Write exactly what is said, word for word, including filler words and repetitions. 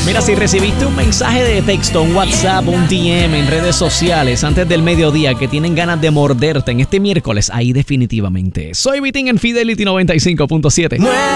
Mira, si recibiste un mensaje de texto, un WhatsApp, un D M en redes sociales antes del mediodía que tienen ganas de morderte en este miércoles, ahí definitivamente. Soy Vitín en Fidelity noventa y cinco punto siete.